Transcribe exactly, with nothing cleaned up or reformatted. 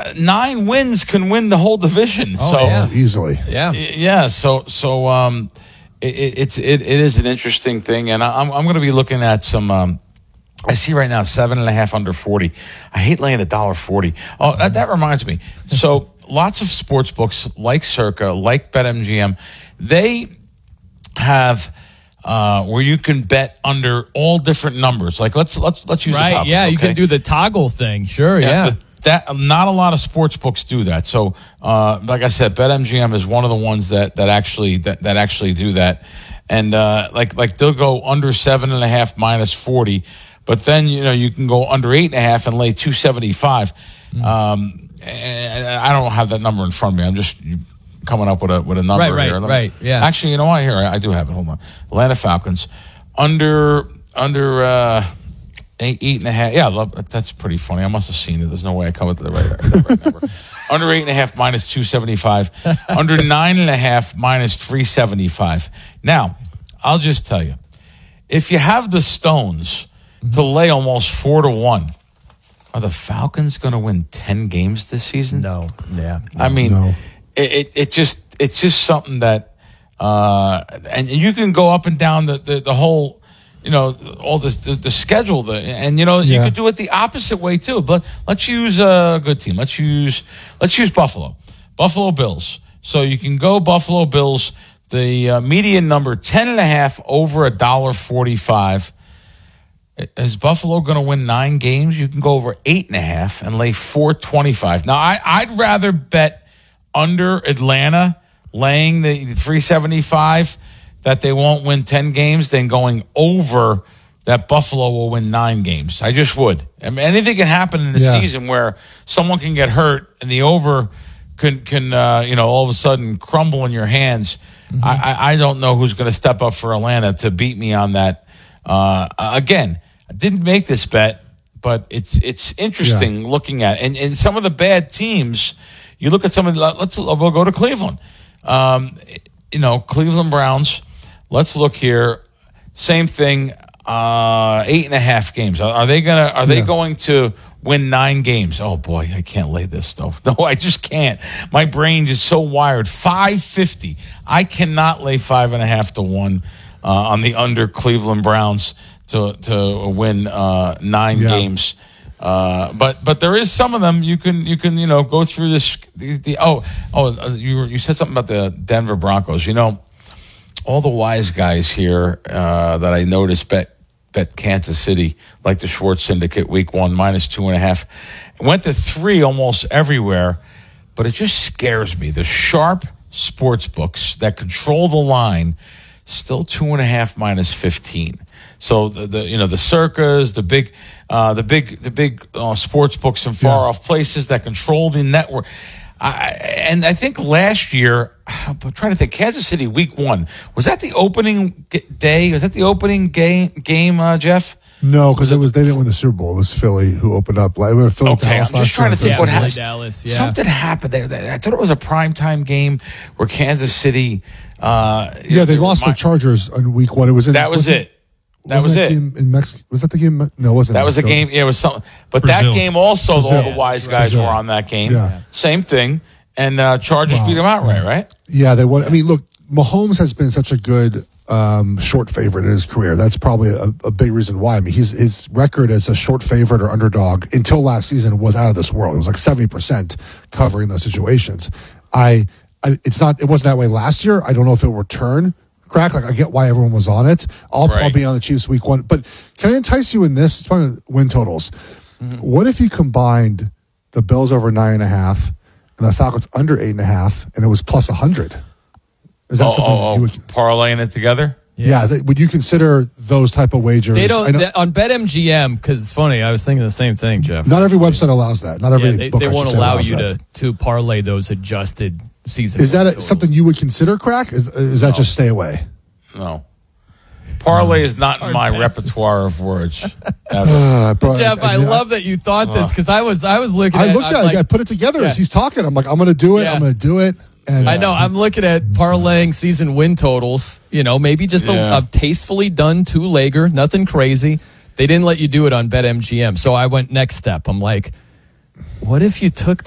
uh, nine wins can win the whole division. Oh, so yeah. Easily. Yeah. Yeah, so so um, it, it's it, it is an interesting thing, and I'm I'm going to be looking at some. Um, I see right now seven and a half under forty. I hate laying a dollar forty. Oh, that, that reminds me. So lots of sports books like Circa, like BetMGM, they have uh, where you can bet under all different numbers. Like let's let's let's use the Right, topic, yeah, you okay? can do the toggle thing. Sure, yeah. but that not a lot of sports books do that. So, uh, like I said, BetMGM is one of the ones that that actually that, that actually do that, and uh, like like they'll go under seven and a half minus forty, but then you know you can go under eight and a half and lay two seventy five. Mm. Um, and I don't have that number in front of me. I'm just coming up with a with a number right, right, here. Right, yeah. Actually, you know what? Here I, I do have it. Hold on. Atlanta Falcons under under. Uh, Eight, eight and a half. Yeah, love, that's pretty funny. I must have seen it. There's no way I come up with the right, the right number. Under eight and a half minus two seventy five. Under nine and a half minus three seventy five. Now, I'll just tell you, if you have the stones mm-hmm. to lay almost four to one, are the Falcons going to win ten games this season? No. Yeah. I mean, no. it, it it just it's just something that, uh, and you can go up and down the the, the whole. You know, all this, the, the schedule, the, and you know, yeah. you could do it the opposite way too. But let's use a good team. Let's use, let's use Buffalo, Buffalo Bills. So you can go Buffalo Bills. The uh, median number ten and a half over a dollar forty-five. Is Buffalo going to win nine games? You can go over eight and a half and lay four twenty-five. Now I, I'd rather bet under Atlanta laying the three seventy-five. That they won't win ten games, than going over that Buffalo will win nine games. I just would. I mean, anything can happen in the yeah. season where someone can get hurt and the over can, can uh, you know, all of a sudden crumble in your hands. Mm-hmm. I, I, I don't know who's going to step up for Atlanta to beat me on that. Uh, again, I didn't make this bet, but it's it's interesting yeah. looking at and, and some of the bad teams. You look at some of the, let's we'll go to Cleveland. Um, you know, Cleveland Browns. Let's look here. Same thing. Uh, eight and a half games. Are, are they gonna? Are they yeah. going to win nine games? Oh boy, I can't lay this stuff. No, I just can't. My brain is so wired. Five fifty. I cannot lay five and a half to one uh, on the under Cleveland Browns to to win uh, nine yeah. games. Uh, but but there is some of them you can you can you know go through this. The, the oh oh you you said something about the Denver Broncos. You know. All the wise guys here uh, that I noticed bet bet Kansas City, like the Schwartz Syndicate, week one, minus two and a half. Went to three almost everywhere, but it just scares me. The sharp sports books that control the line, still two and a half minus fifteen. So the, the you know the Circas, the big uh, the big the big uh, sports books in far yeah. off places that control the network. I, and I think last year, I'm trying to think, Kansas City week one, was that the opening day? Was that the opening game, game uh, Jeff? No, because it was they didn't win the Super Bowl. It was Philly who opened up. Like, Philly okay, Dallas I'm just trying to think yeah, what Philly, happened. Dallas, yeah. Something happened there. I thought it was a primetime game where Kansas City. Uh, yeah, they lost my, the Chargers in week one. It was in, that was, was it. That was that it. Game in Mexico? Was that the game? No, it wasn't. That was a game. Yeah, it was something. But Brazil. that game also, Brazil. all the wise guys Brazil. were on that game. Yeah. Same thing. And uh, Chargers wow. beat them outright, right? Yeah, they won. I mean, look, Mahomes has been such a good um, short favorite in his career. That's probably a, a big reason why. I mean, he's, his record as a short favorite or underdog until last season was out of this world. It was like seventy percent covering those situations. I, I, it's not. It wasn't that way last year. I don't know if it will return. Crack. Like I get why everyone was on it. I'll, right. I'll be on the Chiefs week one. But can I entice you in this? It's probably win totals. Mm-hmm. What if you combined the Bills over nine and a half? And the Falcons under eight and a half, and it was plus a hundred. Is that oh, something oh, that you would parlaying it together? Yeah. yeah, would you consider those type of wagers? They don't they, on BetMGM because it's funny. I was thinking the same thing, Jeff. Not every website allows that. Not every yeah, they, book they won't allow you that. to to parlay those adjusted season. Is that a, something you would consider, Crack? Is, is that no. just stay away? No. Parlay is not in my repertoire of words. Uh, bro, Jeff, I, I, I love that you thought this because I was I was looking. I at, looked at it. Like, I put it together yeah. as he's talking. I'm like, I'm going to do it. Yeah. I'm going to do it. And, I know. Uh, I'm looking at parlaying season win totals. You know, maybe just yeah. a, a tastefully done two-legger, nothing crazy. They didn't let you do it on BetMGM, so I went next step. I'm like, what if you took